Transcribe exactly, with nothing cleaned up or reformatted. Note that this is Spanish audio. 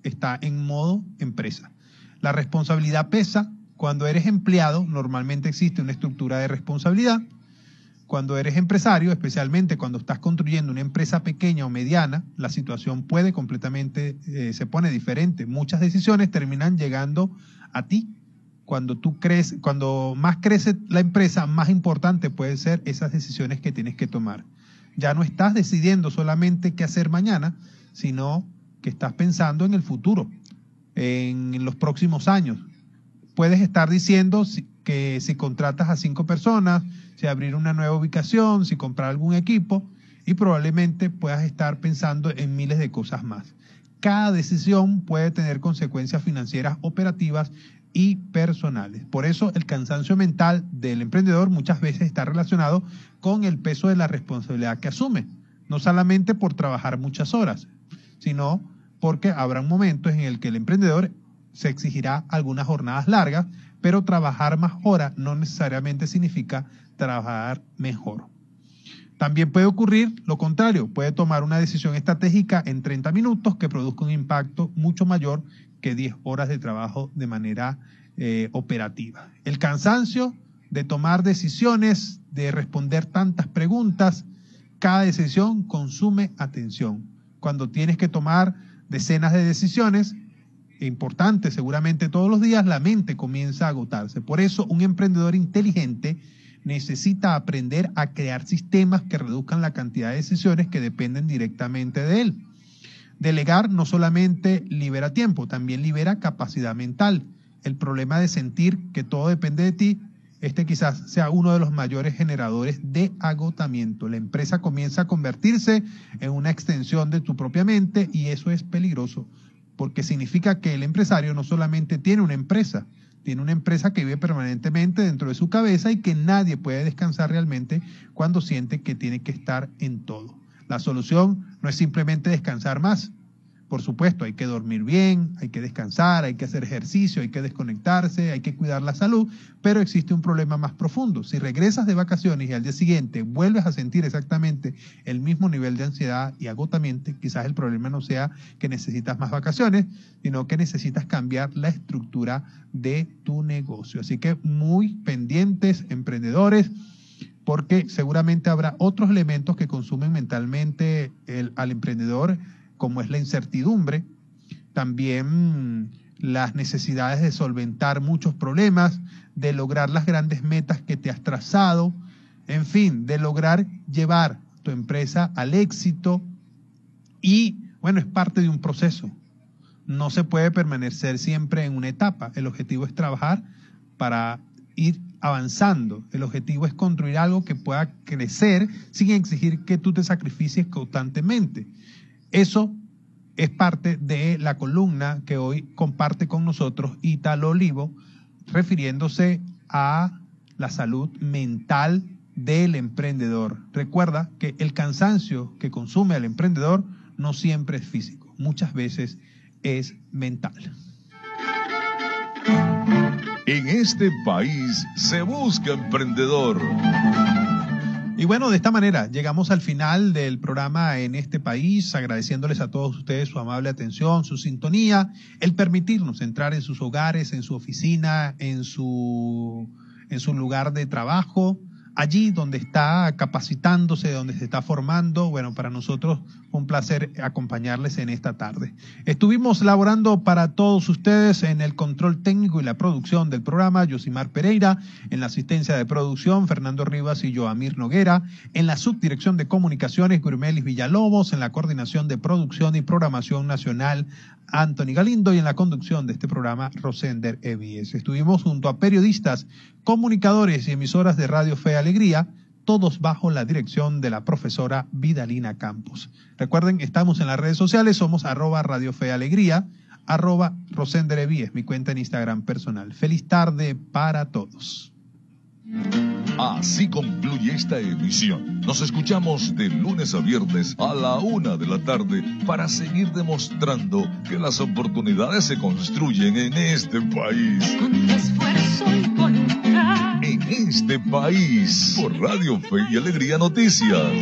está en modo empresa. La responsabilidad pesa. Cuando eres empleado, normalmente existe una estructura de responsabilidad. Cuando eres empresario, especialmente cuando estás construyendo una empresa pequeña o mediana, la situación puede completamente, eh, se pone diferente. Muchas decisiones terminan llegando a ti. Cuando tú crees, cuando más crece la empresa, más importante pueden ser esas decisiones que tienes que tomar. Ya no estás decidiendo solamente qué hacer mañana, sino que estás pensando en el futuro, en los próximos años. Puedes estar diciendo que si contratas a cinco personas, si abrir una nueva ubicación, si comprar algún equipo, y probablemente puedas estar pensando en miles de cosas más. Cada decisión puede tener consecuencias financieras, operativas y personales. Por eso el cansancio mental del emprendedor muchas veces está relacionado con el peso de la responsabilidad que asume, no solamente por trabajar muchas horas, sino porque habrá momentos en el que el emprendedor se exigirá algunas jornadas largas, pero trabajar más horas no necesariamente significa trabajar mejor. También puede ocurrir lo contrario, puede tomar una decisión estratégica en treinta minutos que produzca un impacto mucho mayor que diez horas de trabajo de manera eh, operativa. El cansancio de tomar decisiones, de responder tantas preguntas, cada decisión consume atención. Cuando tienes que tomar decenas de decisiones importantes, seguramente todos los días, la mente comienza a agotarse. Por eso un emprendedor inteligente necesita aprender a crear sistemas que reduzcan la cantidad de decisiones que dependen directamente de él. Delegar no solamente libera tiempo, también libera capacidad mental. El problema de sentir que todo depende de ti, este quizás sea uno de los mayores generadores de agotamiento. La empresa comienza a convertirse en una extensión de tu propia mente y eso es peligroso, porque significa que el empresario no solamente tiene una empresa, tiene una empresa que vive permanentemente dentro de su cabeza y que nadie puede descansar realmente cuando siente que tiene que estar en todo. La solución no es simplemente descansar más. Por supuesto, hay que dormir bien, hay que descansar, hay que hacer ejercicio, hay que desconectarse, hay que cuidar la salud, pero existe un problema más profundo. Si regresas de vacaciones y al día siguiente vuelves a sentir exactamente el mismo nivel de ansiedad y agotamiento, quizás el problema no sea que necesitas más vacaciones, sino que necesitas cambiar la estructura de tu negocio. Así que muy pendientes, emprendedores, porque seguramente habrá otros elementos que consumen mentalmente el, al emprendedor, como es la incertidumbre, también las necesidades de solventar muchos problemas, de lograr las grandes metas que te has trazado, en fin, de lograr llevar tu empresa al éxito y, bueno, es parte de un proceso. No se puede permanecer siempre en una etapa. El objetivo es trabajar para ir avanzando. El objetivo es construir algo que pueda crecer sin exigir que tú te sacrifiques constantemente. Eso es parte de la columna que hoy comparte con nosotros Ítalo Olivo, refiriéndose a la salud mental del emprendedor. Recuerda que el cansancio que consume al emprendedor no siempre es físico, muchas veces es mental. En este país se busca emprendedor. Y bueno, de esta manera llegamos al final del programa En este país, agradeciéndoles a todos ustedes su amable atención, su sintonía, el permitirnos entrar en sus hogares, en su oficina, en su, en su lugar de trabajo, allí donde está capacitándose, donde se está formando. Bueno, para nosotros fue un placer acompañarles en esta tarde. Estuvimos laborando para todos ustedes en el control técnico y la producción del programa, Yosimar Pereira, en la asistencia de producción, Fernando Rivas y Joamir Noguera, en la subdirección de comunicaciones, Gurmelis Villalobos, en la coordinación de producción y programación nacional, Anthony Galindo, y en la conducción de este programa, Rosender Evies. Estuvimos junto a periodistas, comunicadores y emisoras de Radio Fe y Alegría, todos bajo la dirección de la profesora Vidalina Campos. Recuerden, estamos en las redes sociales, somos arroba Radio Fe y Alegría, arroba Rosender Evies, mi cuenta en Instagram personal. Feliz tarde para todos. Así concluye esta emisión. Nos escuchamos de lunes a viernes a la una de la tarde para seguir demostrando que las oportunidades se construyen en este país. Con esfuerzo y voluntad. En este país, por Radio Fe y Alegría Noticias.